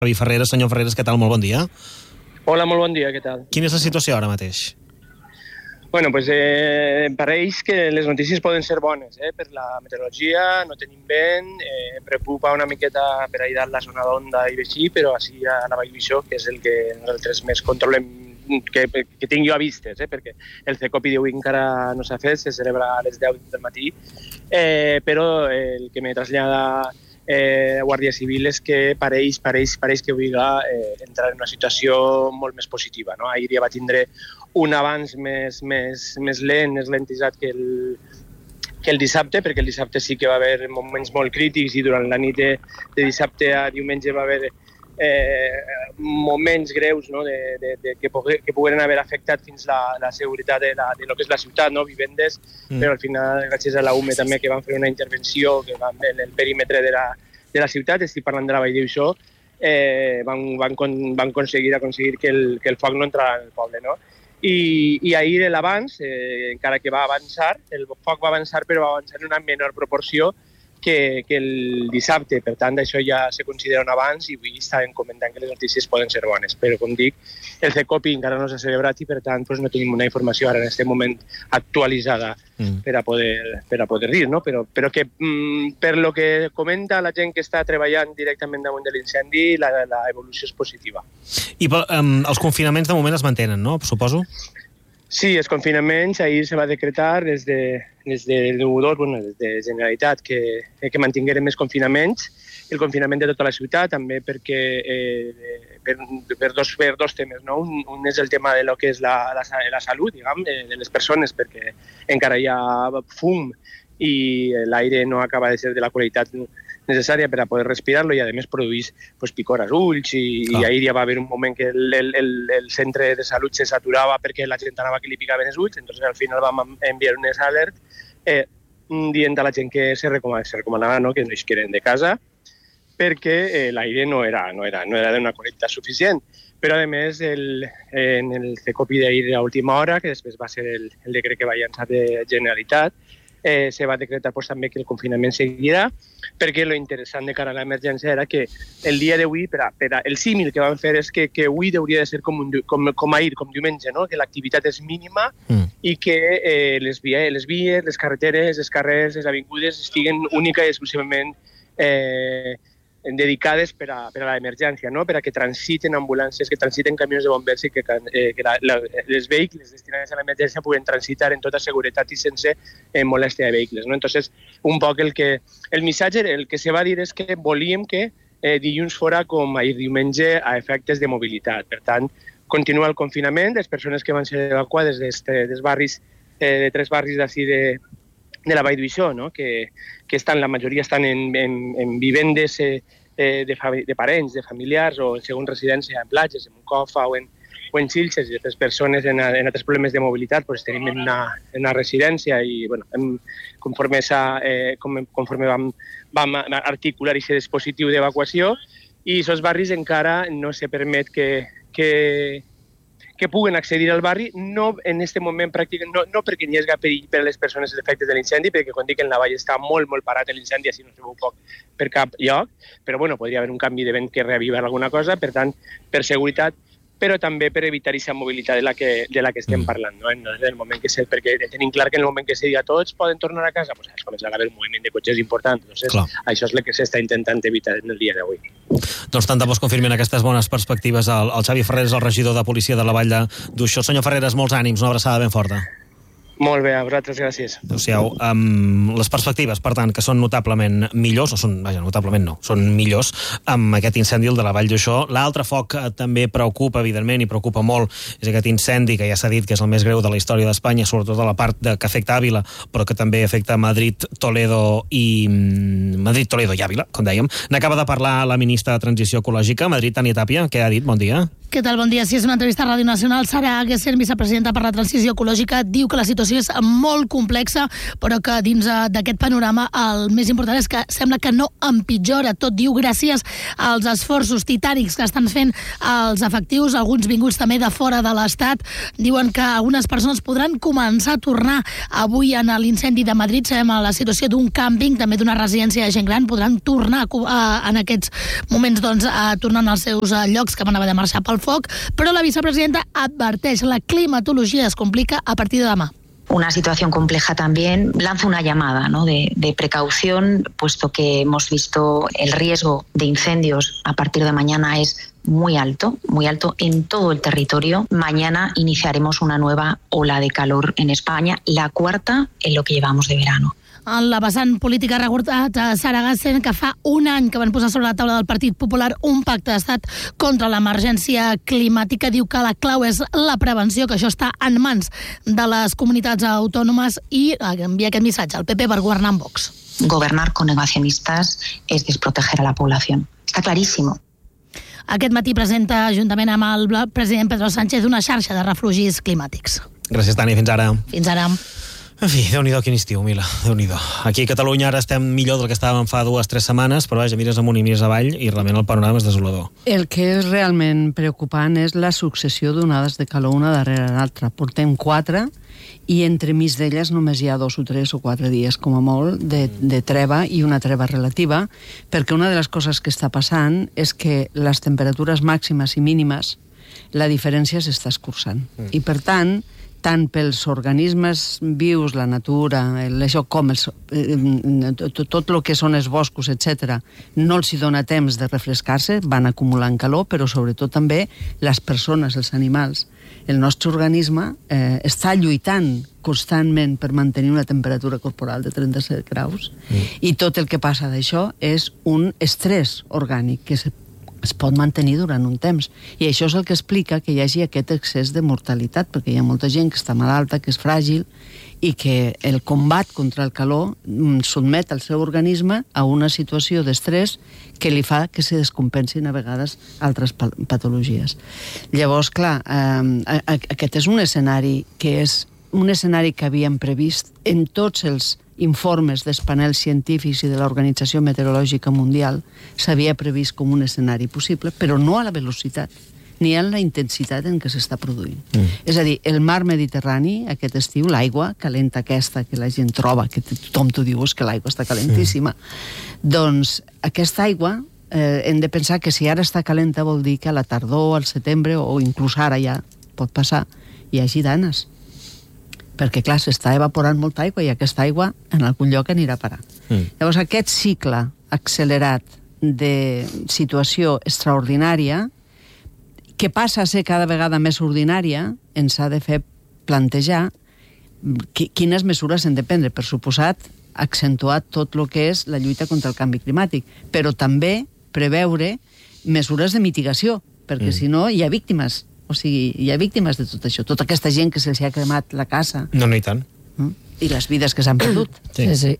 Xavi Ferreres. Senyor Ferreres, què tal? Molt bon dia. Hola, molt bon dia, què tal? Quina és la situació ara mateix? Bueno, pues pareix que les notícies poden ser bones per la meteorologia, no tenim vent, preocupa una miqueta per allà la zona d'Onda i així, però així a la Vall d'Uixó, que és el que nosaltres més controlem, que tinc jo a vistes, perquè el CECOPI d'avui encara no s'ha fet, se celebra a les 10 del matí, però el que me trasllada Guàrdia Civil és que pareix que obliga entrar en una situació molt més positiva. No? Ahir ja va tindre un avanç més lent, més lentitzat que el dissabte, perquè el dissabte sí que va haver moments molt crítics i durant la nit de dissabte a diumenge va haver moments greus, no? que pogueren haver afectat fins la seguretat de lo que és la ciutat, no? Vivendes, però al final, gràcies a la UME també, que van fer una intervenció que van en el perímetre de la ciutat, estic parlant de la Vall d'Uixó, van aconseguir que el foc no entrava en el poble, no? I ahir l'abans, encara que va avançar, el foc va avançar, però va avançar en una menor proporció que el dissabte. Per tant, això ja se considera un avanç i avui estàvem comentant que les notícies poden ser bones. Però, com dic, el CECOPI encara no s'ha celebrat i, per tant, no tenim una informació ara en aquest moment actualitzada per a poder dir, no? Però que, per lo que comenta la gent que està treballant directament damunt de l'incendi, la evolució és positiva. I els confinaments de moment es mantenen, no? Suposo? Sí, els confinaments, ahir se va decretar des de l'U2, des de Generalitat, que mantingueren més confinaments, el confinament de tota la ciutat, també perquè per dos temes, no? Un és el tema de lo que és la salut, diguem, de les persones, perquè encara hi ha fum i l'aire no acaba de ser de la qualitat necessària per a poder respirar-lo i, a més, produeix picor als ulls i ahir ja va haver un moment que el centre de salut se saturava perquè la gent anava que li picaven els ulls, doncs al final vam enviar unes alert dient a la gent que se recomanava, no? Que no es queden de casa perquè l'aire no era d'una qualitat suficient. Però, a més, en el CECOPI d'ahir a última hora, que després va ser el decret que va llançar de Generalitat, se va decretar també que el confinament seguirà, perquè lo interessant de cara a l'emergència era que el dia d'avui, el símil que van fer és que avui hauria de ser com ahir, com diumenge, no? Que l'activitat és mínima i que les vies, les carreteres, els carrers, les avingudes estiguen única i exclusivament dedicades per a l'emergència, no? Per a que transiten ambulàncies, que transiten camions de bombers i que els vehicles destinats a l'emergència puguen transitar en tota seguretat i sense molèstia de vehicles, no? Entonces, un poc el missatge, el que se va dir és que volíem que dilluns fora com ahir diumenge a efectes de mobilitat. Per tant, continua el confinament, les persones que van ser evacuades dels barris, de 3 barris d'ací de la Vall d'Uixó, no? Que la majoria estan en vivendes de parents, de familiars o en segons residència, en platges, en Moncofa o en Xilxes, i les persones en altres problemes de mobilitat tenim en una residència i conforme vam articular aquest dispositiu d'evacuació i aquests barris encara no se permet que puguen accedir al barri, no en aquest moment pràcticament, no perquè n'hi hagi perill per a les persones els efectes de l'incendi, perquè quan dic que en la vall està molt parat l'incendi, així no se veu poc per cap lloc, però podria haver un canvi de vent que reavivar alguna cosa, per tant, per seguretat, però també per evitar aquesta mobilitat de la que estem parlant, no? En el moment que sé, perquè tenim clar que en el moment que se diga tots poden tornar a casa, es començarà a haver un moviment de cotxes important. Això és el que s'està intentant evitar en el dia d'avui. Doncs tant de bo es confirmin aquestes bones perspectives al Xavi Ferreres, el regidor de policia de la Vall d'Uixó. Senyor Ferreres, molts ànims, una abraçada ben forta. Molt bé, a vosaltres, gràcies. Adéu-siau. Les perspectives, per tant, que són notablement millors, notablement no, són millors amb aquest incendi de la Vall d'Uixó. L'altre foc que també preocupa, evidentment, i preocupa molt, és aquest incendi que ja s'ha dit que és el més greu de la història d'Espanya, sobretot de la part que afecta Àvila, però que també afecta Madrid, Toledo i Àvila, com dèiem. N'acaba de parlar la ministra de Transició Ecològica, Madrid, Tània Tàpia. Què ha dit? Bon dia. Què tal? Bon dia. Sí, és una entrevista a Ràdio Nacional. Sara Haguesen, vicepresidenta per la Transició Ecològica, diu que la situació situació és molt complexa, però que dins d'aquest panorama el més important és que sembla que no empitjora. Tot diu gràcies als esforços titànics que estan fent els efectius, alguns vinguts també de fora de l'Estat. Diuen que algunes persones podran començar a tornar avui en l'incendi de Madrid. Sabem a la situació d'un càmping, també d'una residència de gent gran, podran tornar en aquests moments tornant als seus llocs que van haver de marxar pel foc, però la vicepresidenta adverteix, la climatologia es complica a partir de demà. Una situación compleja también, lanza una llamada, ¿no?, de precaución, puesto que hemos visto el riesgo de incendios a partir de mañana es muy alto en todo el territorio. Mañana iniciaremos una nueva ola de calor en España, la cuarta en lo que llevamos de verano. En la vessant política ha recordat a Sara Gassen que fa un any que van posar sobre la taula del Partit Popular un pacte d'estat contra l'emergència climàtica. Diu que la clau és la prevenció, que això està en mans de les comunitats autònomes, i envia aquest missatge al PP per governar amb Vox. Gobernar con negacionistas es desproteger a la población. Está clarísimo. Aquest matí presenta, juntament amb el president Pedro Sánchez, una xarxa de refugis climàtics. Gràcies, Tània. Fins ara. Fins ara. En fi, Déu-n'hi-do quin estiu, Mila, Déu-n'hi-do. Aquí a Catalunya ara estem millor del que estàvem fa 2-3 setmanes, però vaja, mires amunt i mires avall i realment el panorama és desolador. El que és realment preocupant és la successió d'onades de calor una darrere l'altra. Portem 4 i entremig d'elles només hi ha 2 o 3 o 4 dies, com a molt, de treva, i una treva relativa, perquè una de les coses que està passant és que les temperatures màximes i mínimes, la diferència s'està escurçant. I per tant pels organismes vius, la natura, això com tot el que són els boscos, etc., no els hi dona temps de refrescar-se, van acumulant calor, però sobretot també les persones, els animals. El nostre organisme està lluitant constantment per mantenir una temperatura corporal de 37 graus i tot el que passa d'això és un estrès orgànic que es pot mantenir durant un temps. I això és el que explica que hi hagi aquest excés de mortalitat, perquè hi ha molta gent que està malalta, que és fràgil, i que el combat contra el calor sotmet el seu organisme a una situació d'estrès que li fa que se descompensin a vegades altres patologies. Llavors, clar, aquest és un escenari que és un escenari que havíem previst en tots els informes dels panels científics i de l'Organització Meteorològica Mundial. S'havia previst com un escenari possible, però no a la velocitat ni en la intensitat en què s'està produint. És a dir, el mar Mediterrani aquest estiu, l'aigua calenta aquesta que la gent troba, que tothom t'ho diu, és que l'aigua està calentíssima, doncs aquesta aigua hem de pensar que si ara està calenta vol dir que a la tardor, al setembre, o inclús ara ja pot passar, hi hagi danes, perquè, clar, s'està evaporant molta aigua i aquesta aigua en algun lloc anirà a parar. Llavors, aquest cicle accelerat de situació extraordinària, que passa a ser cada vegada més ordinària, ens ha de fer plantejar quines mesures hem de prendre. Per suposat, accentuar tot el que és la lluita contra el canvi climàtic, però també preveure mesures de mitigació, perquè si no hi ha víctimes. O sigui, hi ha víctimes de tot això. Tota aquesta gent que se'ls ha cremat la casa. No, i tant. I les vides que s'han perdut. Sí.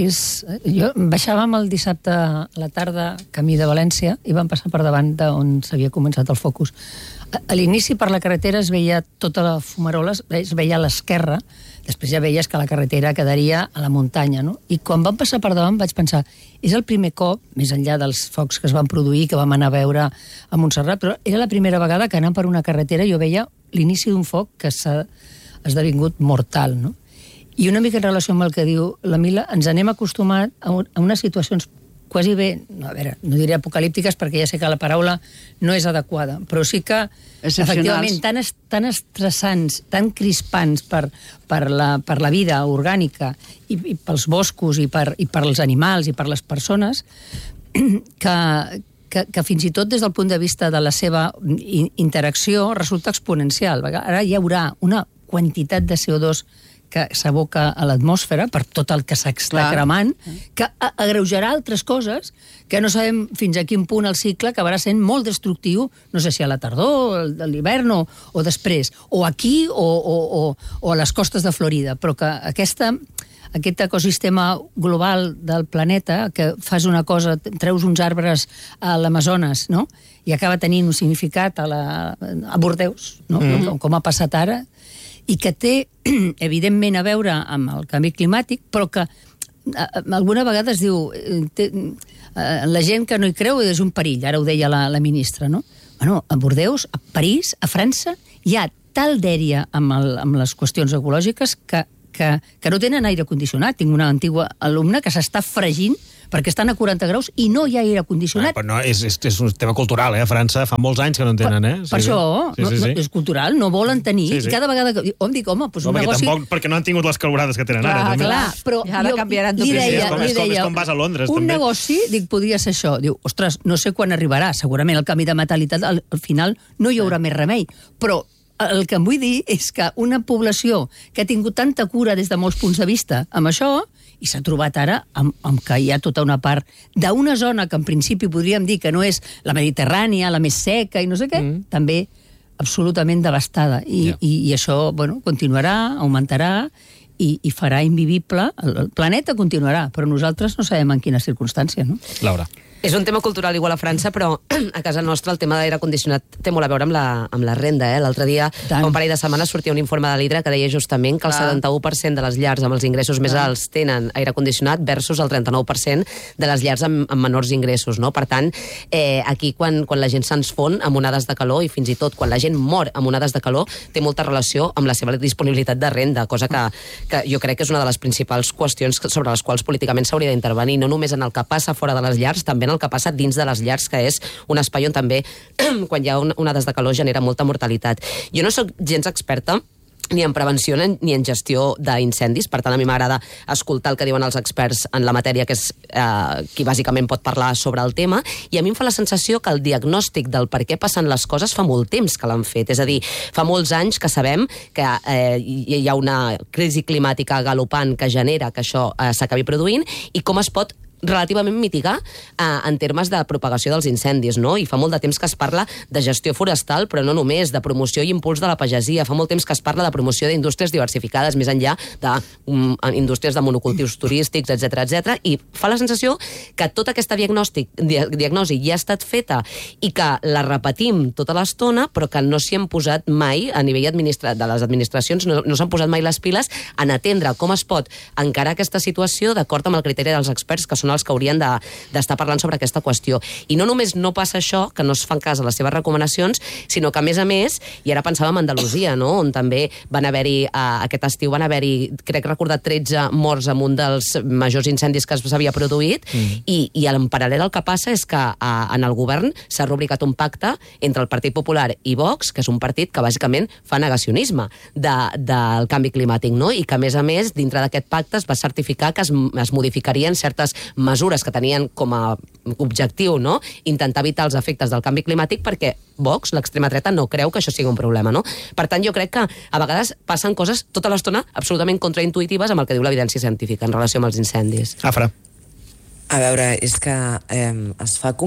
Jo baixàvem el dissabte a la tarda camí de València i vam passar per davant d'on s'havia començat el focus. A l'inici per la carretera es veia tota la fumarola, es veia a l'esquerra, després ja veies que la carretera quedaria a la muntanya, no? I quan vam passar per davant vaig pensar, és el primer cop, més enllà dels focs que es van produir, que vam anar a veure a Montserrat, però era la primera vegada que anant per una carretera jo veia l'inici d'un foc que s'ha esdevingut mortal, no? I una mica en relació amb el que diu la Mila, ens anem acostumat a unes situacions quasi bé, a veure, no diré apocalíptiques perquè ja sé que la paraula no és adequada, però sí que efectivament tan estressants, tan crispants per la vida orgànica i pels boscos i per els animals i per les persones que fins i tot des del punt de vista de la seva interacció resulta exponencial. Ara hi haurà una quantitat de CO2 que s'aboca a l'atmosfera per tot el que s'està cremant, que agreujarà altres coses que no sabem fins a quin punt el cicle acabarà sent molt destructiu, no sé si a la tardor, a l'hivern o després, o aquí o a les costes de Florida, però que aquest ecosistema global del planeta, que fas una cosa, treus uns arbres a l'Amazones, no?, i acaba tenint un significat a Bordeus, no? Com ha passat ara, i que té, evidentment, a veure amb el canvi climàtic, però que alguna vegada es diu la gent que no hi creu és un perill, ara ho deia la ministra, no? Bueno, a Bordeus, a París, a França, hi ha tal dèria amb les qüestions ecològiques que no tenen aire condicionat. Tinc una antiga alumna que s'està fregint perquè estan a 40 graus i no hi ha aire condicionat. Però no, és un tema cultural, A França fa molts anys que no en tenen, Per això, és cultural, no volen tenir. I cada vegada que... Dic, home, doncs un negoci... Tampoc, perquè no han tingut les calorades que tenen ara. Clar, però i ara canviaran d'opinió. És com vas a Londres, també. Un negoci, dic, podria ser això. Diu, ostres, no sé quan arribarà. Segurament el canvi de mentalitat, al final no hi haurà més remei. Però el que em vull dir és que una població que ha tingut tanta cura des de molts punts de vista amb això, i s'ha trobat ara amb que hi ha tota una part d'una zona que en principi podríem dir que no és la Mediterrània, la més seca i no sé què, també absolutament devastada. I això, bueno, continuarà, augmentarà i farà invivible. El planeta continuarà, però nosaltres no sabem en quina circumstància, no? Laura. És un tema cultural igual a França, però a casa nostra el tema de l'aire condicionat té molt a veure amb la renda. L'altre dia, fa un parell de setmanes, sortia un informe de l'Hidra que deia justament que el 71% de les llars amb els ingressos més alts tenen aire condicionat versus el 39% de les llars amb menors ingressos. No? Per tant, aquí quan la gent se'ns fon amb onades de calor i fins i tot quan la gent mor amb onades de calor té molta relació amb la seva disponibilitat de renda, cosa que jo crec que és una de les principals qüestions sobre les quals políticament s'hauria d'intervenir, no només en el que passa fora de les llars, també en el que passa dins de les llars, que és un espai on també, quan hi ha onades de calor, genera molta mortalitat. Jo no sóc gens experta ni en prevenció ni en gestió d'incendis, per tant a mi m'agrada escoltar el que diuen els experts en la matèria, que és qui bàsicament pot parlar sobre el tema, i a mi em fa la sensació que el diagnòstic del per què passen les coses fa molt temps que l'han fet, és a dir, fa molts anys que sabem que hi ha una crisi climàtica galopant que genera que això s'acabi produint i com es pot relativament mitigar en termes de propagació dels incendis, no? I fa molt de temps que es parla de gestió forestal, però no només, de promoció i impuls de la pagesia. Fa molt temps que es parla de promoció d'indústries diversificades, més enllà d'indústries de monocultius turístics, etc. I fa la sensació que tota aquesta diagnosi ja ha estat feta i que la repetim tota l'estona, però que no s'hi han posat mai, a nivell de les administracions, no s'han posat mai les piles en atendre com es pot encarar aquesta situació d'acord amb el criteri dels experts, que són els que haurien d'estar parlant sobre aquesta qüestió. I no només no passa això, que no es fan cas a les seves recomanacions, sinó que, a més, i ara pensàvem en Andalusia, no? On també van haver-hi, aquest estiu van haver-hi, crec recordar, 13 morts en un dels majors incendis que s'havia produït, i en paral·lel el que passa és que en el govern s'ha rubricat un pacte entre el Partit Popular i Vox, que és un partit que bàsicament fa negacionisme del canvi climàtic, no? I que, a més, dintre d'aquest pacte es va certificar que es modificarien certes mesures que tenien com a objectiu, no?, intentar evitar els efectes del canvi climàtic, perquè Vox, l'extrema dreta, no creu que això sigui un problema, no? Per tant, jo crec que a vegades passen coses tota l'estona absolutament contraintuitives amb el que diu l'evidència científica en relació amb els incendis. Afra. A veure, és que es fa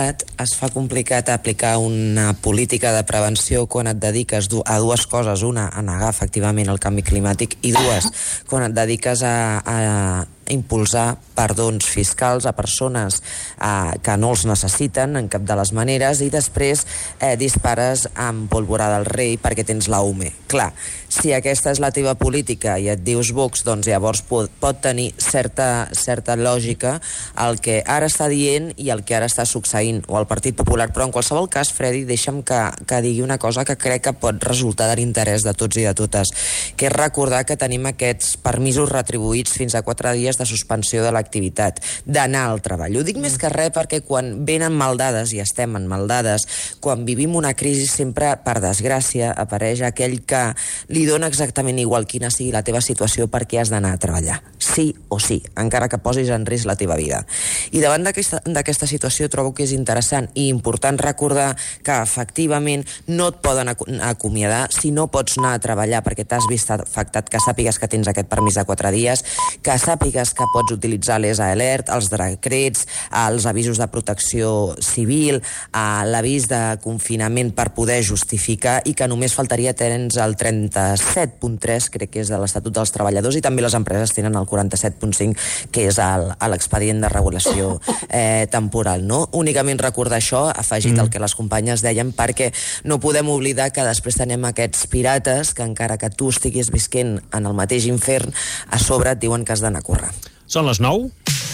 complicat aplicar una política de prevenció quan et dediques a dues coses. Una, a negar efectivament el canvi climàtic, i dues, quan et dediques a impulsar perdons fiscals a persones que no els necessiten en cap de les maneres, i després dispares amb pólvora del rei perquè tens la UME. Clar, si aquesta és la teva política i et dius Vox, doncs llavors pot tenir certa lògica el que ara està dient i el que ara està succeint, o el Partit Popular. Però en qualsevol cas, Freddy, deixa'm que digui una cosa que crec que pot resultar de l'interès de tots i de totes, que és recordar que tenim aquests permisos retribuïts fins a 4 dies de suspensió de l'activitat, d'anar al treball. Ho dic més que res perquè quan venen maldades, i estem en maldades, quan vivim una crisi sempre, per desgràcia, apareix aquell que li dona exactament igual quina sigui la teva situació perquè has d'anar a treballar. Sí o sí, encara que posis en risc la teva vida. I davant d'aquesta situació trobo que és interessant i important recordar que efectivament no et poden acomiadar si no pots anar a treballar perquè t'has vist afectat, que sàpigues que tens aquest permís de 4 dies, que sàpigues mesures que pots utilitzar les alert, els decrets, els avisos de protecció civil, l'avís de confinament per poder justificar, i que només faltaria tens el 37.3, crec que és de l'Estatut dels Treballadors, i també les empreses tenen el 47.5, que és l'expedient de regulació temporal. No? Únicament recordar això, afegit el que les companyes deien, perquè no podem oblidar que després tenim aquests pirates que encara que tu estiguis visquent en el mateix infern, a sobre et diuen que has d'anar a córrer. Són les 9.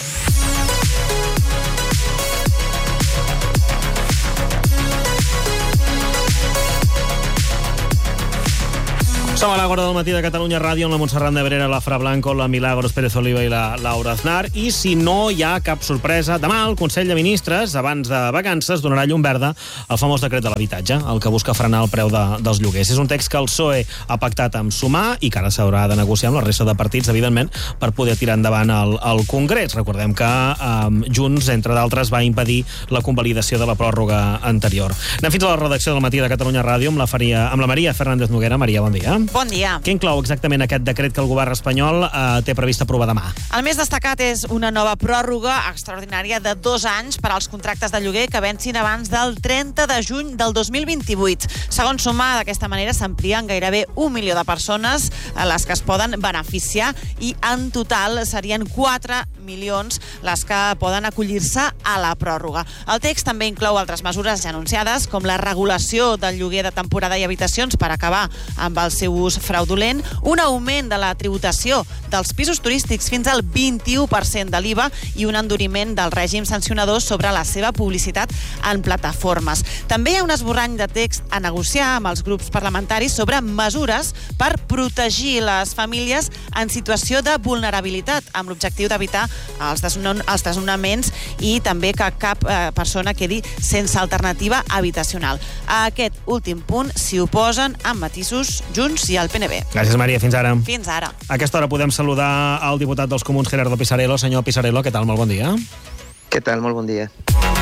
Som a l'Àgora del matí de Catalunya Ràdio amb la Montserrat Nebrera, la Fra Blanco, la Milagros Pérez Oliva i la Laura Aznar. I si no hi ha cap sorpresa, demà el Consell de Ministres, abans de vacances, donarà llum verda al famós decret de l'habitatge, el que busca frenar el preu dels lloguers. És un text que el PSOE ha pactat amb Sumar i que ara s'haurà de negociar amb la resta de partits, evidentment, per poder tirar endavant el Congrés. Recordem que Junts, entre d'altres, va impedir la convalidació de la pròrroga anterior. Anem fins a la redacció del matí de Catalunya Ràdio amb la Maria Fernández Noguera. Maria, bon dia. Bon dia. Què inclou exactament aquest decret que el govern espanyol té previst aprovar demà? El més destacat és una nova pròrroga extraordinària de 2 anys per als contractes de lloguer que vencin abans del 30 de juny del 2028. Segons Sumar, d'aquesta manera s'amplien gairebé 1 milió de persones a les que es poden beneficiar i en total serien 4 milions les que poden acollir-se a la pròrroga. El text també inclou altres mesures ja anunciades, com la regulació del lloguer de temporada i habitacions per acabar amb el seu ús fraudulent, un augment de la tributació dels pisos turístics fins al 21% de l'IVA i un enduriment del règim sancionador sobre la seva publicitat en plataformes. També hi ha un esborrany de text a negociar amb els grups parlamentaris sobre mesures per protegir les famílies en situació de vulnerabilitat, amb l'objectiu d'evitar els desnonaments i també que cap persona quedi sense alternativa habitacional. A aquest últim punt s'hi oposen amb matisos Junts i el PNB. Gràcies, Maria. Fins ara. Fins ara. A aquesta hora podem saludar el diputat dels Comuns, Gerardo Pisarello. Senyor Pisarello, què tal? Molt bon dia. Què tal? Molt bon dia.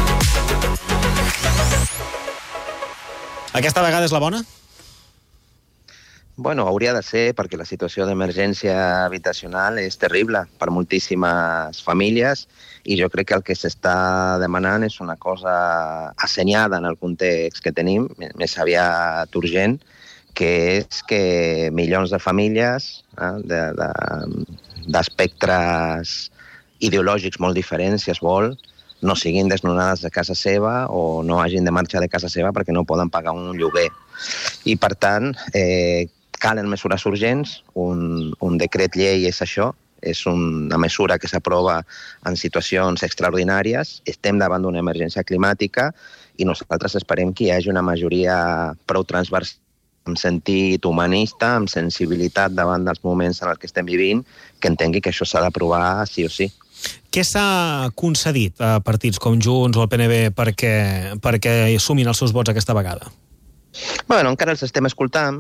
Aquesta vegada és la bona? Bueno, hauria de ser, perquè la situació d'emergència habitacional és terrible per moltíssimes famílies i jo crec que el que s'està demanant és una cosa assenyada en el context que tenim, més aviat urgent, que és que milions de famílies d'espectres ideològics molt diferents, si es vol, no siguin desnonades de casa seva o no hagin de marxar de casa seva perquè no poden pagar un lloguer. I, per tant, calen mesures urgents. Un decret llei és això, és una mesura que s'aprova en situacions extraordinàries. Estem davant d'una emergència climàtica i nosaltres esperem que hi hagi una majoria prou transversal, amb sentit humanista, amb sensibilitat davant dels moments en els que estem vivint, que entengui que això s'ha d'aprovar sí o sí. Què s'ha concedit a partits com Junts o el PNB perquè sumin els seus vots aquesta vegada? Bueno, encara els estem escoltant.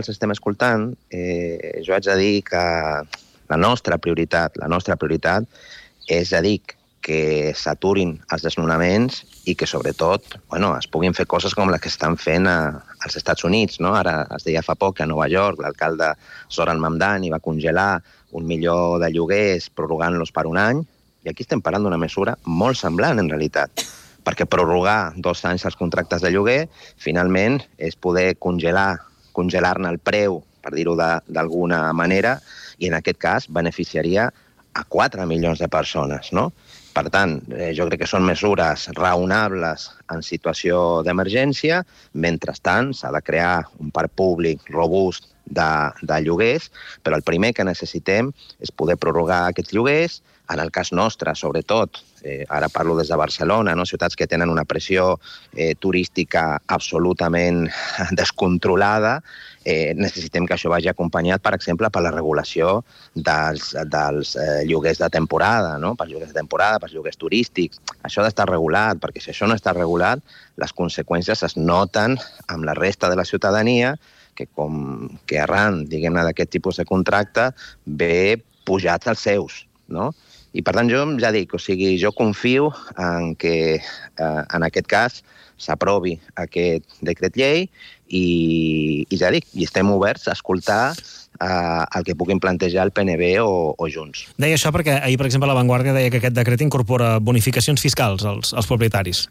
Jo haig de dir que la nostra prioritat és, ja dic, que s'aturin els desnonaments i que, sobretot, es puguin fer coses com les que estan fent als Estats Units. No? Ara es deia fa poc que a Nova York l'alcalde Zoran Mamdani va congelar 1 milió de lloguers prorrogant-los per 1 any, i aquí estem parlant d'una mesura molt semblant, en realitat, perquè prorrogar 2 anys els contractes de lloguer, finalment, és poder congelar-ne el preu, per dir-ho d'alguna manera, i en aquest cas beneficiaria a 4 milions de persones, no? Per tant, jo crec que són mesures raonables en situació d'emergència. Mentrestant, s'ha de crear un parc públic robust de lloguers, però el primer que necessitem és poder prorrogar aquests lloguers. En el cas nostre, sobretot, ara parlo des de Barcelona, ciutats que tenen una pressió turística absolutament descontrolada, necessitem que això vagi acompanyat, per exemple, per la regulació dels lloguers de temporada, per lloguers de temporada, per lloguers turístics. Això ha d'estar regulat, perquè si això no està regulat, les conseqüències es noten amb la resta de la ciutadania, que arran, diguem-ne, d'aquest tipus de contracte, ve pujats als seus, no? I, per tant, jo ja dic, jo confio en que, en aquest cas, s'aprovi aquest decret llei i ja dic, i estem oberts a escoltar el que puguin plantejar el PNB o Junts. Deia això perquè ahir, per exemple, La Vanguardia deia que aquest decret incorpora bonificacions fiscals als propietaris.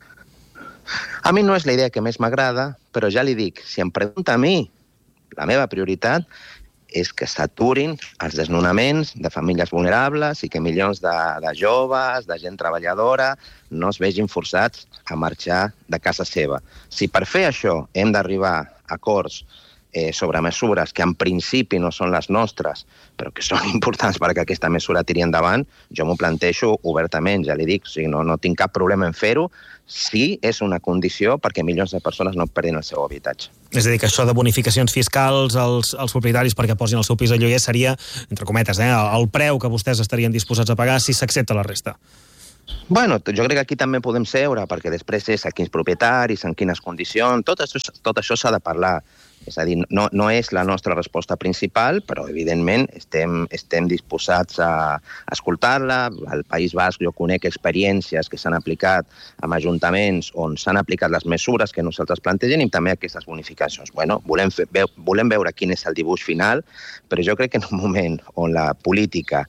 A mi no és la idea que més m'agrada, però ja li dic, si em pregunta a mi, la meva prioritat és que s'aturin els desnonaments de famílies vulnerables i que milions de joves, de gent treballadora, no es vegin forçats a marxar de casa seva. Si per fer això hem d'arribar a acords sobre mesures que en principi no són les nostres, però que són importants perquè aquesta mesura tiri endavant, jo m'ho plantejo obertament, ja li dic, o sigui, no tinc cap problema en fer-ho, si és una condició perquè milions de persones no perdin el seu habitatge. És a dir, que això de bonificacions fiscals als propietaris perquè posin el seu pis a lloguer seria, entre cometes, el preu que vostès estarien disposats a pagar si s'accepta la resta. Bueno, jo crec que aquí també podem seure, perquè després és a quins propietaris, en quines condicions, tot això s'ha de parlar. És a dir, no és la nostra resposta principal, però evidentment estem disposats a escoltar-la. Al País Basc jo conec experiències que s'han aplicat amb ajuntaments on s'han aplicat les mesures que nosaltres plantegem i també aquestes bonificacions. Bueno, volem veure quin és el dibuix final, però jo crec que en un moment on la política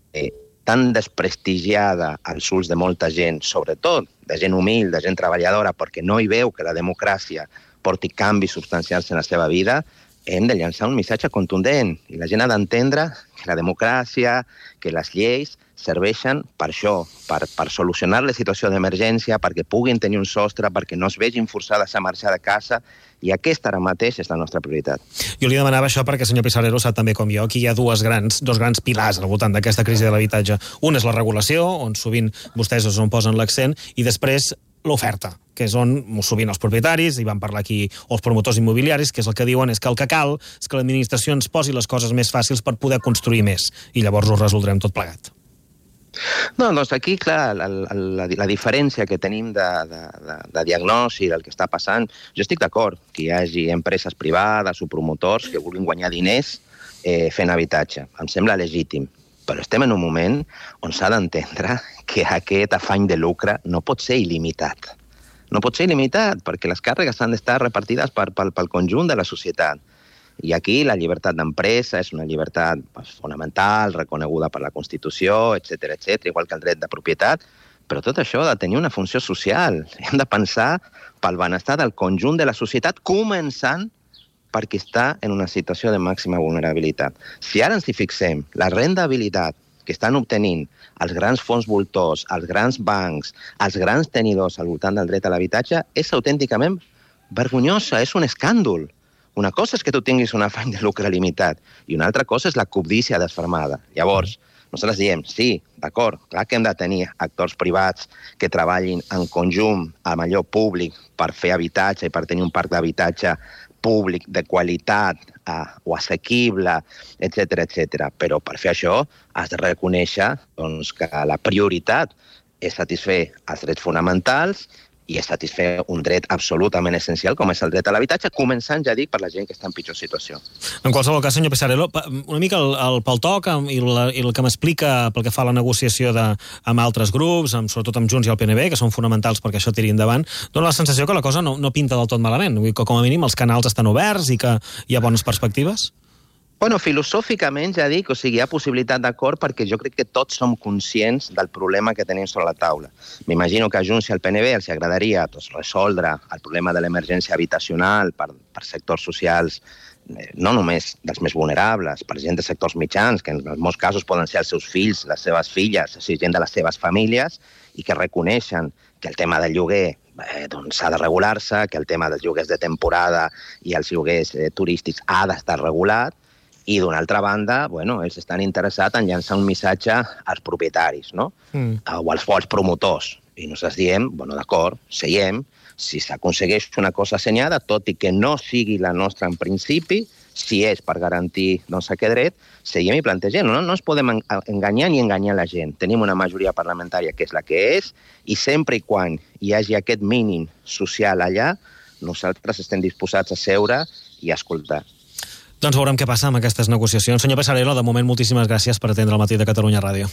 tan desprestigiada als ulls de molta gent, sobretot de gent humil, de gent treballadora, perquè no hi veu que la democràcia porti canvis substancials en la seva vida, hem de llançar un missatge contundent. I la gent ha d'entendre que la democràcia, que les lleis serveixen per això, per solucionar la situació d'emergència, perquè puguin tenir un sostre, perquè no es vegin forçades a marxar de casa, i aquesta ara mateix és la nostra prioritat. Jo li demanava això perquè, senyor Pissarello, sap també com jo que hi ha dos grans pilars al voltant d'aquesta crisi de l'habitatge. Un és la regulació, on sovint vostès és on posen l'accent, i després l'oferta, que és on sovint els propietaris, i van parlar aquí, o els promotors immobiliaris, que és el que diuen és que el que cal és que l'administració ens posi les coses més fàcils per poder construir més, i llavors ho resoldrem tot plegat. No, doncs aquí, clar, la diferència que tenim de diagnosi del que està passant, jo estic d'acord que hi hagi empreses privades o promotors que vulguin guanyar diners fent habitatge. Em sembla legítim. Però estem en un moment on s'ha d'entendre que aquest afany de lucre no pot ser il·limitat. No pot ser il·limitat, perquè les càrregues han d'estar repartides pel conjunt de la societat. I aquí la llibertat d'empresa és una llibertat fonamental, reconeguda per la Constitució, etc., igual que el dret de propietat, però tot això ha de tenir una funció social. Hem de pensar pel benestar del conjunt de la societat, començant perquè està en una situació de màxima vulnerabilitat. Si ara ens hi fixem, la rendibilitat que estan obtenint els grans fons voltors, els grans bancs, els grans tenidors al voltant del dret a l'habitatge és autènticament vergonyosa, és un escàndol. Una cosa és que tu tinguis un afany de lucre limitat i una altra cosa és la cobdícia desfermada. Llavors, nosaltres diem, sí, d'acord, clar que hem de tenir actors privats que treballin en conjunt amb allò públic per fer habitatge i per tenir un parc d'habitatge públic de qualitat o assequible, etc. Però per fer això has de reconèixer que la prioritat és satisfer els drets fonamentals i és satisfer un dret absolutament essencial com és el dret a l'habitatge, començant, ja dic, per la gent que està en pitjor situació. En qualsevol cas, senyor Pissarello, una mica pel toc i el que m'explica pel que fa a la negociació amb altres grups, sobretot amb Junts i el PNB, que són fonamentals perquè això tiri endavant, dona la sensació que la cosa no pinta del tot malament, que com a mínim els canals estan oberts i que hi ha bones perspectives? Bueno, filosòficament, ja dic, o sigui, hi ha possibilitat d'acord perquè jo crec que tots som conscients del problema que tenim sobre la taula. M'imagino que a Junts i al PNB els agradaria resoldre el problema de l'emergència habitacional per sectors socials, no només dels més vulnerables, per gent de sectors mitjans, que en molts casos poden ser els seus fills, les seves filles, o sigui, gent de les seves famílies, i que reconeixen que el tema del lloguer s'ha de regular-se, que el tema dels lloguers de temporada i els lloguers turístics ha d'estar regulat, i d'una altra banda, ells estan interessats en llançar un missatge als propietaris, no? O als promotors. I nosaltres diem, d'acord, seiem, si s'aconsegueix una cosa assenyada, tot i que no sigui la nostra en principi, si és per garantir aquest dret, seguim i plantegem. No ens podem enganyar ni enganyar la gent. Tenim una majoria parlamentària que és la que és, i sempre i quan hi hagi aquest mínim social allà, nosaltres estem disposats a seure i a escoltar. Doncs veurem què passa amb aquestes negociacions. Senyor Pissarello, de moment, moltíssimes gràcies per atendre el Matí de Catalunya Ràdio.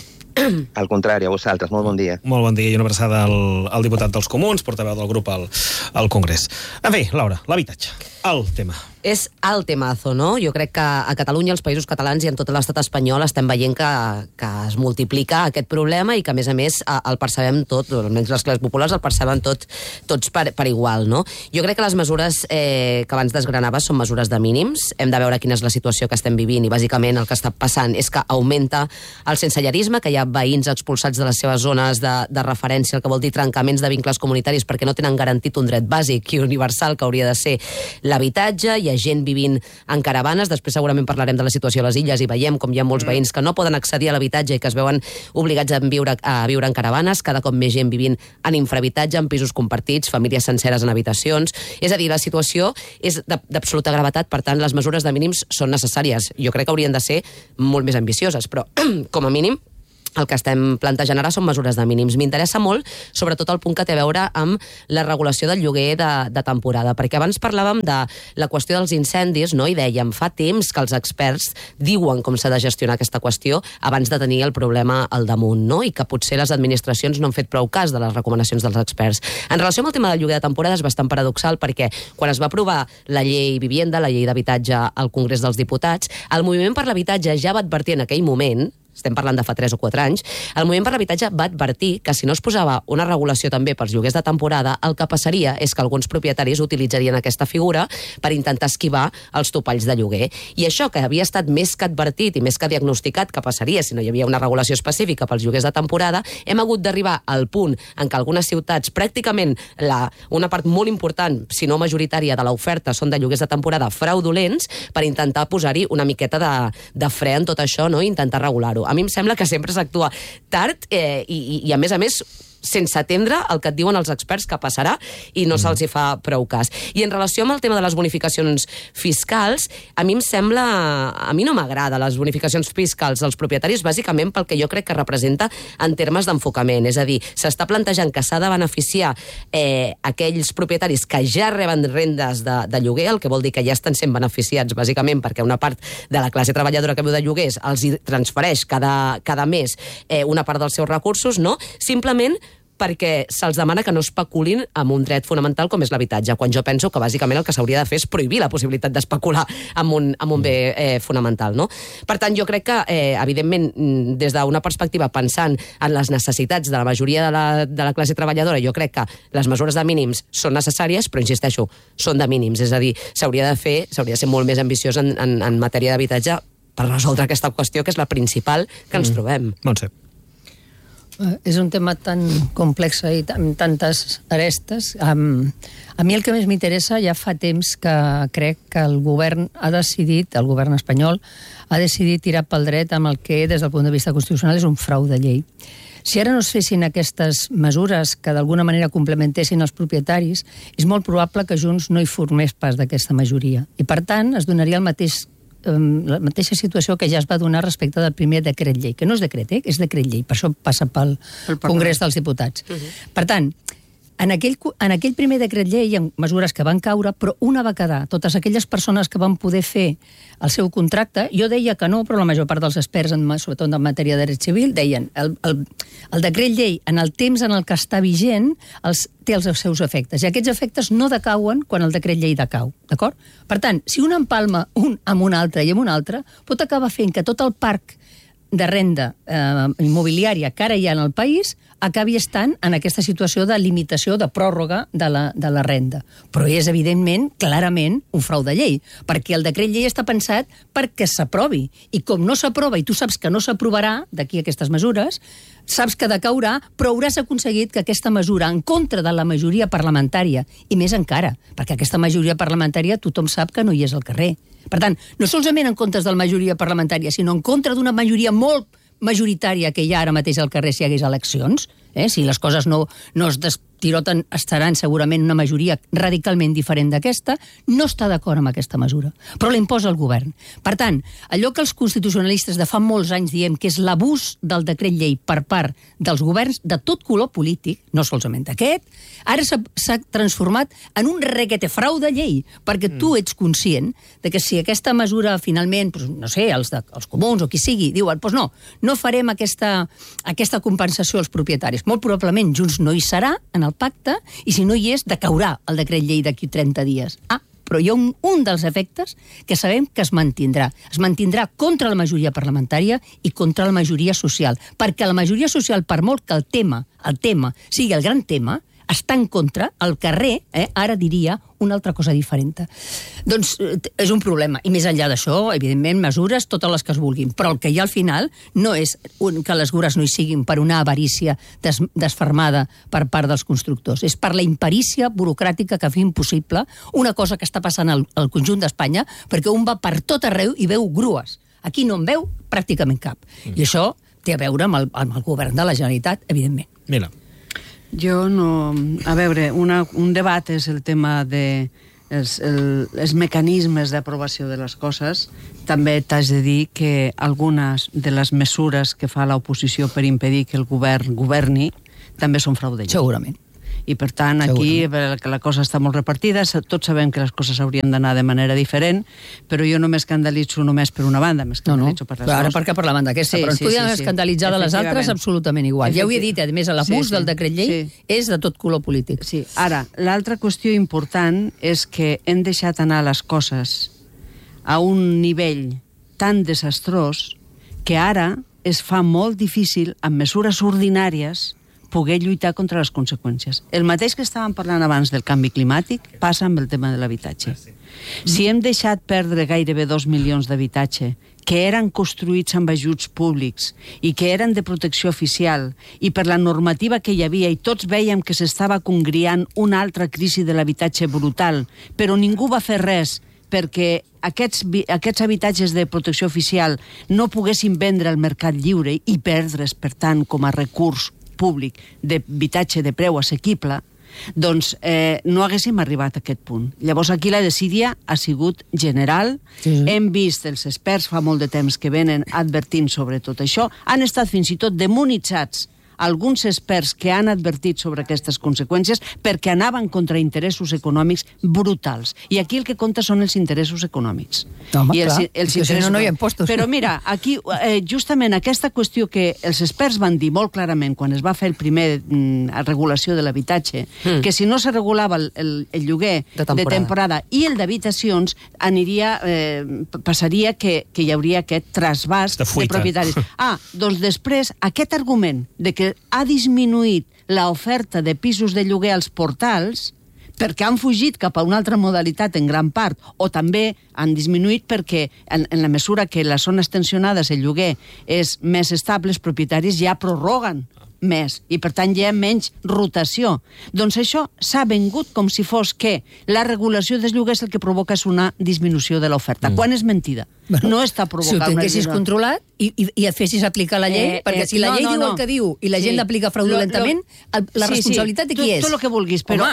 Al contrari, a vosaltres, molt bon dia. Molt bon dia i una abraçada al diputat dels Comuns, portaveu del grup al Congrés. En fi, Laura, l'habitatge, el tema. És el temazo, no? Jo crec que a Catalunya, als països catalans i en tot l'estat espanyol estem veient que es multiplica aquest problema i que, a més, el percebem tot, almenys les classes populars el perceben tots per igual, no? Jo crec que les mesures que abans desgranaves són mesures de mínims. Hem de veure quina és la situació que estem vivint i, bàsicament, el que està passant és que augmenta el sensellarisme, que hi ha veïns expulsats de les seves zones de referència, el que vol dir trencaments de vincles comunitaris perquè no tenen garantit un dret bàsic i universal que hauria de ser l'habitatge. Hi ha gent vivint en caravanes, després segurament parlarem de la situació a les illes i veiem com hi ha molts veïns que no poden accedir a l'habitatge i que es veuen obligats a viure en caravanes, cada cop més gent vivint en infrahabitatge, en pisos compartits, famílies senceres en habitacions. És a dir, la situació és d'absoluta gravetat, per tant, les mesures de mínims són necessàries. Jo crec que haurien de ser molt més ambicioses, però, com a mínim, el que estem plantejant ara són mesures de mínims. M'interessa molt, sobretot el punt que té a veure amb la regulació del lloguer de temporada, perquè abans parlàvem de la qüestió dels incendis, no? I dèiem, fa temps que els experts diuen com s'ha de gestionar aquesta qüestió abans de tenir el problema al damunt, no? I que potser les administracions no han fet prou cas de les recomanacions dels experts. En relació amb el tema del lloguer de temporada és bastant paradoxal perquè quan es va aprovar la llei Vivienda, la llei d'habitatge al Congrés dels Diputats, el Moviment per l'Habitatge ja va advertir en aquell moment, estem parlant de fa 3 o 4 anys, el Moviment per l'Habitatge va advertir que si no es posava una regulació també pels lloguers de temporada, el que passaria és que alguns propietaris utilitzarien aquesta figura per intentar esquivar els topalls de lloguer. I això, que havia estat més que advertit i més que diagnosticat que passaria si no hi havia una regulació específica pels lloguers de temporada, hem hagut d'arribar al punt en què algunes ciutats, pràcticament una part molt important, si no majoritària, de l'oferta són de lloguers de temporada fraudulents, per intentar posar-hi una miqueta de fre en tot això, no? I intentar regular-ho. A mi em sembla que sempre s'actua tard i a més, sense atendre el que et diuen els experts que passarà i no se'ls hi fa prou cas. I en relació amb el tema de les bonificacions fiscals, a mi no m'agrada les bonificacions fiscals dels propietaris, bàsicament pel que jo crec que representa en termes d'enfocament. És a dir, s'està plantejant que s'ha de beneficiar aquells propietaris que ja reben rendes de lloguer, el que vol dir que ja estan sent beneficiats, bàsicament perquè una part de la classe treballadora que viu de lloguers els hi transfereix cada mes una part dels seus recursos, no? Simplement perquè se'ls demana que no especulin amb un dret fonamental com és l'habitatge, quan jo penso que bàsicament el que s'hauria de fer és prohibir la possibilitat d'especular amb un bé fonamental, no? Per tant, jo crec que, evidentment, des d'una perspectiva pensant en les necessitats de la majoria de la classe treballadora, jo crec que les mesures de mínims són necessàries, però, insisteixo, són de mínims, és a dir, s'hauria de ser molt més ambiciós en matèria d'habitatge per resoldre aquesta qüestió, que és la principal que ens trobem. Montse. És un tema tan complex i amb tantes arestes. A mi el que més m'interessa, ja fa temps que crec que el govern ha decidit, el govern espanyol, ha decidit tirar pel dret amb el que, des del punt de vista constitucional, és un frau de llei. Si ara no es fessin aquestes mesures que d'alguna manera complementessin els propietaris, és molt probable que Junts no hi formés pas d'aquesta majoria. I, per tant, es donaria la mateixa situació que ja es va donar respecte del primer decret llei, que no és decret, és decret llei, per això passa pel Congrés dels Diputats. Per tant, en aquell primer decret llei hi ha mesures que van caure, però una va quedar. Totes aquelles persones que van poder fer el seu contracte, jo deia que no, però la major part dels experts, sobretot en matèria de dret civil, deien el decret llei, en el temps en el que està vigent, té els seus efectes. I aquests efectes no decauen quan el decret llei decau. D'acord? Per tant, si un empalma un amb un altre i amb un altre, pot acabar fent que tot el parc de renda immobiliària que ara hi ha en el país acabi estant en aquesta situació de limitació, de pròrroga de la renda. Però és, evidentment, clarament, un frau de llei, perquè el decret llei està pensat perquè s'aprovi. I com no s'aprova, i tu saps que no s'aprovarà d'aquí aquestes mesures, saps que decaurà, però hauràs aconseguit que aquesta mesura, en contra de la majoria parlamentària, i més encara, perquè aquesta majoria parlamentària tothom sap que no hi és al carrer. Per tant, no solament en contra de la majoria parlamentària, sinó en contra d'una majoria molt majoritària que hi ha ara mateix al carrer si hi hagués eleccions, si les coses no es Tirot estaran segurament una majoria radicalment diferent d'aquesta, no està d'acord amb aquesta mesura, però l'imposa el govern. Per tant, allò que els constitucionalistes de fa molts anys diem que és l'abús del decret llei per part dels governs de tot color polític, no solament aquest, ara s'ha transformat en un requete frau de llei, perquè tu ets conscient de que si aquesta mesura finalment, no sé, els comuns o qui sigui, diuen, doncs no farem aquesta compensació als propietaris. Molt probablement Junts no hi serà en el pacte i si no hi és, decaurà el decret llei d'aquí 30 dies. Però hi ha un dels efectes que sabem que es mantindrà. Es mantindrà contra la majoria parlamentària i contra la majoria social. Perquè la majoria social, per molt que el tema sigui el gran tema, està en contra, al carrer, ara diria una altra cosa diferent. Doncs és un problema. I més enllà d'això, evidentment, mesures, totes les que es vulguin. Però el que hi ha al final no és que les grures no hi siguin per una avarícia desfermada per part dels constructors. És per la imperícia burocràtica que fa impossible una cosa que està passant al conjunt d'Espanya, perquè un va per tot arreu i veu grues. Aquí no en veu pràcticament cap. I això té a veure amb el govern de la Generalitat, evidentment. Mira. Jo no... A veure, un debat és el tema de els mecanismes d'aprovació de les coses. També t'has de dir que algunes de les mesures que fa l'oposició per impedir que el govern governi també són frau de llei. Segurament. I per tant aquí la cosa està molt repartida, tots sabem que les coses haurien d'anar de manera diferent, però jo no m'escandalitzo només per una banda, m'escandalitzo per les dues. Ara perquè per la banda aquesta, però ens podíem escandalitzar de les altres absolutament igual. Ja ho he dit, a més, l'abús del decret llei és de tot color polític. Sí. Ara, l'altra qüestió important és que hem deixat anar les coses a un nivell tan desastrós que ara es fa molt difícil, amb mesures ordinàries, poder lluitar contra les conseqüències. El mateix que estàvem parlant abans del canvi climàtic passa amb el tema de l'habitatge. Si hem deixat perdre gairebé 2 milions d'habitatge que eren construïts amb ajuts públics i que eren de protecció oficial i per la normativa que hi havia i tots veiem que s'estava congriant una altra crisi de l'habitatge brutal, però ningú va fer res perquè aquests habitatges de protecció oficial no poguessin vendre al mercat lliure i perdre's, per tant, com a recurs públic d'habitatge de preu assequible, doncs no haguéssim arribat a aquest punt. Llavors aquí la desídia ha sigut general. Hem vist els experts fa molt de temps que venen advertint sobre tot això. Han estat fins i tot demonitzats alguns experts que han advertit sobre aquestes conseqüències perquè anaven contra interessos econòmics brutals. I aquí el que compta són els interessos econòmics. Home, clar, si no hi ha impostos. Però mira, aquí, justament aquesta qüestió que els experts van dir molt clarament quan es va fer el primer regulació de l'habitatge, que si no se regulava el lloguer de temporada i el d'habitacions, passaria que hi hauria aquest trasbàs de propietaris. Doncs després, aquest argument de que ha disminuït l'oferta de pisos de lloguer als portals perquè han fugit cap a una altra modalitat en gran part, o també han disminuït perquè en la mesura que les zones tensionades el lloguer és més estable, els propietaris ja prorroguen més i per tant hi ha menys rotació. Doncs això s'ha vengut com si fos que la regulació dels lloguers el que provoca és una disminució de l'oferta, quan és mentida. No està provocant una... Si ho tinguessis controlat i et fessis aplicar la llei, perquè si la llei diu el que diu i la gent l'aplica fraudulentament, la responsabilitat de qui és? Tu el que vulguis, però...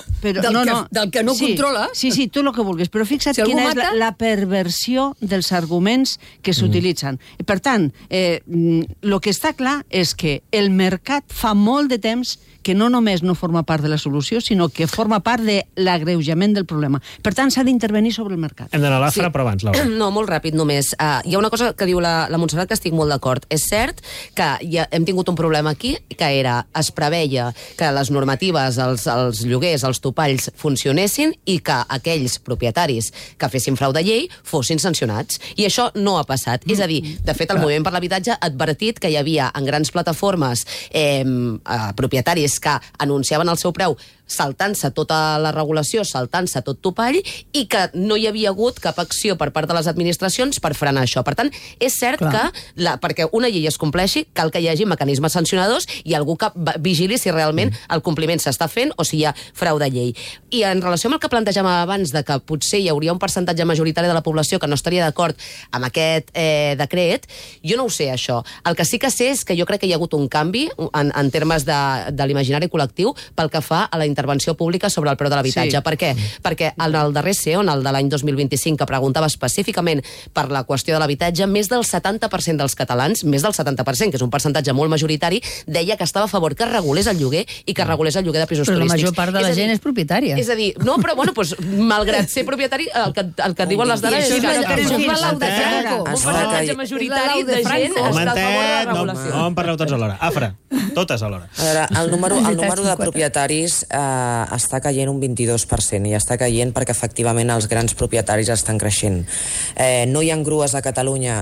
Del que no controla... Sí, tu el que vulguis, però fixa't quina és la perversió dels arguments que s'utilitzen. Per tant, el que està clar és que el mercat fa molt de temps que no només no forma part de la solució, sinó que forma part de l'agreujament del problema. Per tant, s'ha d'intervenir sobre el mercat. Hem d'anar a l'Afra, però abans, Laura. No, molt ràpid només. Hi ha una cosa que diu la Montserrat que estic molt d'acord. És cert que ja hem tingut un problema aquí, que es preveia que les normatives, els lloguers, els topalls funcionessin i que aquells propietaris que fessin frau de llei fossin sancionats. I això no ha passat. És a dir, de fet, el Moviment per l'Habitatge ha advertit que hi havia en grans plataformes propietaris que anunciaven el seu preu saltant-se tota la regulació, saltant-se tot topall, i que no hi havia hagut cap acció per part de les administracions per frenar això. Per tant, és cert que, perquè una llei es compleixi, cal que hi hagi mecanismes sancionadors i algú que vigili si realment el compliment s'està fent o si hi ha frau de llei. I en relació amb el que plantejàvem abans, de que potser hi hauria un percentatge majoritari de la població que no estaria d'acord amb aquest decret, jo no ho sé, això. El que sí que sé és que jo crec que hi ha hagut un canvi en termes de l'imaginari col·lectiu pel que fa a la intervenció pública sobre el preu de l'habitatge. Per què? Perquè en el darrer CEO, en el de l'any 2025, que preguntava específicament per la qüestió de l'habitatge, més del 70% dels catalans, més del 70%, que és un percentatge molt majoritari, deia que estava a favor que es regulés el lloguer i que es regulés el lloguer de pisos turístics. Però la major part de la gent és propietària. És a dir, no, però bueno, malgrat ser propietari, el que diuen les dades és que això és la de Franco. Un percentatge majoritari de gent està a favor de la regulació. No en parleu tots alhora. Afra, totes alhora. A veure, el número de propietaris està caient un 22% i està caient perquè efectivament els grans propietaris estan creixent. No hi ha grues a Catalunya,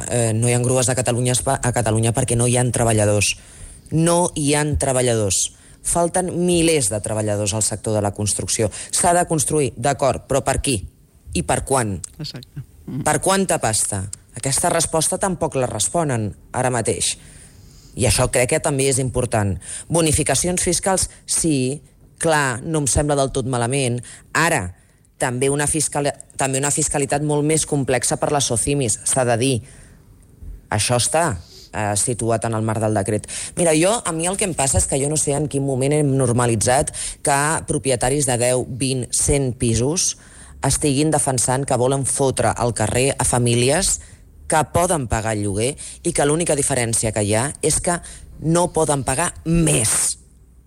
a Catalunya perquè no hi ha treballadors. No hi ha treballadors. Falten milers de treballadors al sector de la construcció. S'ha de construir, d'acord, però per qui? I per quan? Exacte. Per quanta pasta? Aquesta resposta tampoc la responen ara mateix. I això crec que també és important. Bonificacions fiscals, sí, clar, no em sembla del tot malament. Ara, també una fiscalitat molt més complexa per les SOCIMIs, s'ha de dir. Això està situat en el marc del decret. Mira, a mi el que em passa és que jo no sé en quin moment hem normalitzat que propietaris de 10, 20, 100 pisos estiguin defensant que volen fotre al carrer a famílies que poden pagar el lloguer i que l'única diferència que hi ha és que no poden pagar més.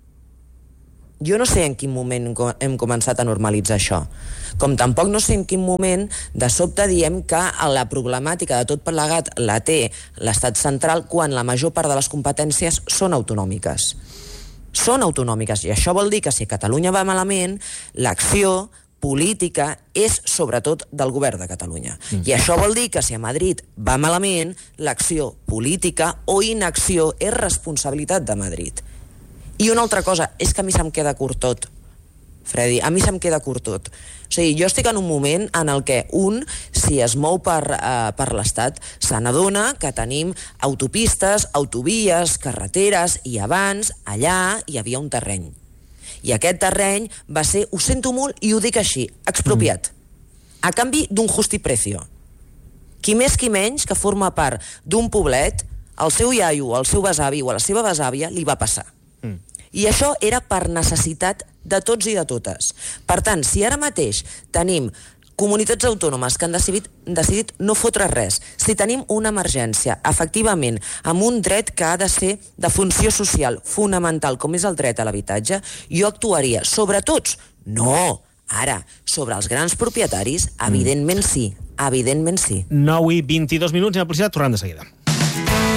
Jo no sé en quin moment hem començat a normalitzar això. Com tampoc no sé en quin moment de sobte diem que la problemàtica de tot plegat la té l'estat central quan la major part de les competències són autonòmiques. Són autonòmiques i això vol dir que si Catalunya va malament, l'acció política és sobretot del govern de Catalunya. I això vol dir que si a Madrid va malament, l'acció política o inacció és responsabilitat de Madrid. I una altra cosa, és que a mi se'm queda curt tot, Freddy, a mi se'm queda curt tot. O sigui, jo estic en un moment en el que si es mou per l'Estat, se n'adona que tenim autopistes, autovies, carreteres, i abans, allà, hi havia un terreny. I aquest terreny va ser, ho sento molt i ho dic així, expropiat, a canvi d'un justiprecio. Qui més qui menys que forma part d'un poblet, el seu iaio, el seu besavi o la seva besàvia li va passar. I això era per necessitat de tots i de totes. Per tant, si ara mateix tenim comunitats autònomes que han decidit no fotre res, si tenim una emergència, efectivament, amb un dret que ha de ser de funció social fonamental, com és el dret a l'habitatge, jo actuaria sobre tots. No, ara, sobre els grans propietaris, evidentment sí. Evidentment sí. 9 i 22 minuts i la publicitat, tornem de seguida.